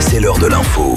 c'est l'heure de l'info.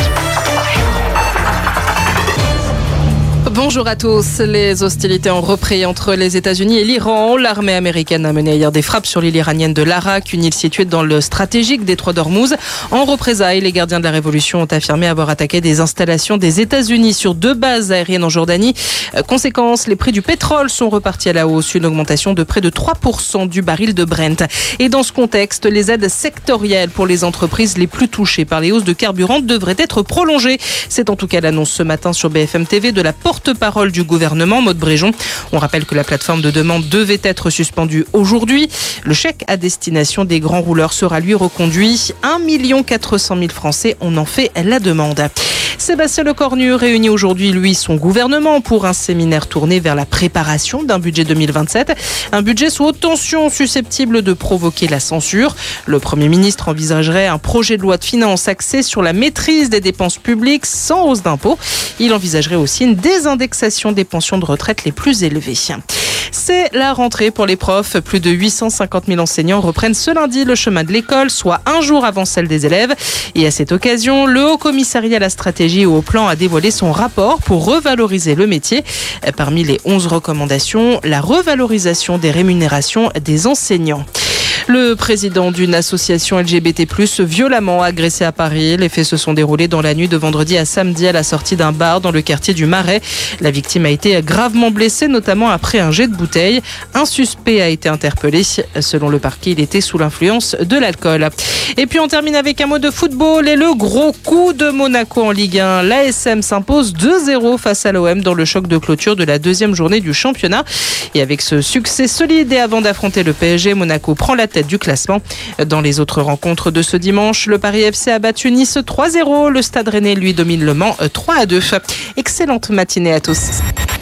Bonjour à tous. Les hostilités ont repris entre les États-Unis et l'Iran. L'armée américaine a mené hier des frappes sur l'île iranienne de Larak, une île située dans le stratégique détroit d'Ormuz. En représailles, les gardiens de la Révolution ont affirmé avoir attaqué des installations des États-Unis sur 2 bases aériennes en Jordanie. Conséquence, les prix du pétrole sont repartis à la hausse, une augmentation de près de 3% du baril de Brent. Et dans ce contexte, les aides sectorielles pour les entreprises les plus touchées par les hausses de carburant devraient être prolongées. C'est en tout cas l'annonce ce matin sur BFM TV de la porte-parole du gouvernement, Maud Bréjon. On rappelle que la plateforme de demande devait être suspendue aujourd'hui. Le chèque à destination des grands rouleurs sera lui reconduit. 1 400 000 Français en ont fait la demande. Sébastien Lecornu réunit aujourd'hui, son gouvernement pour un séminaire tourné vers la préparation d'un budget 2027. Un budget sous haute tension susceptible de provoquer la censure. Le Premier ministre envisagerait un projet de loi de finances axé sur la maîtrise des dépenses publiques sans hausse d'impôts. Il envisagerait aussi une désindexation des pensions de retraite les plus élevées. C'est la rentrée pour les profs. Plus de 850 000 enseignants reprennent ce lundi le chemin de l'école, soit un jour avant celle des élèves. Et à cette occasion, le Haut Commissariat à la stratégie et au plan a dévoilé son rapport pour revaloriser le métier. Parmi les 11 recommandations, la revalorisation des rémunérations des enseignants. Le président d'une association LGBT+, violemment agressé à Paris. Les faits se sont déroulés dans la nuit de vendredi à samedi à la sortie d'un bar dans le quartier du Marais. La victime a été gravement blessée, notamment après un jet de bouteille. Un suspect a été interpellé. Selon le parquet, il était sous l'influence de l'alcool. Et puis on termine avec un mot de football et le gros coup de Monaco en Ligue 1. L'ASM s'impose 2-0 face à l'OM dans le choc de clôture de la 2e journée du championnat. Et avec ce succès solide et avant d'affronter le PSG, Monaco prend la tête du classement. Dans les autres rencontres de ce dimanche, le Paris FC a battu Nice 3-0. Le Stade Rennais, lui, domine Le Mans 3-2. Excellente matinée à tous.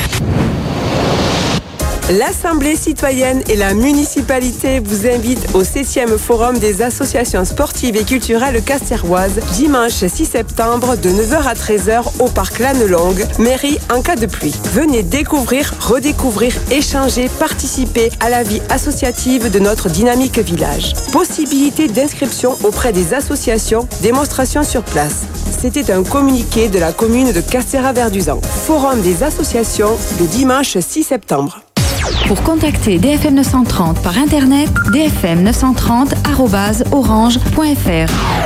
L'Assemblée citoyenne et la municipalité vous invitent au 7e forum des associations sportives et culturelles castéroises, dimanche 6 septembre de 9h à 13h au parc Lannelongue, mairie en cas de pluie. Venez découvrir, redécouvrir, échanger, participer à la vie associative de notre dynamique village. Possibilité d'inscription auprès des associations, démonstration sur place. C'était un communiqué de la commune de Castéra-Verduzan. Forum des associations le dimanche 6 septembre. Pour contacter DFM 930 par internet, dfm930@orange.fr.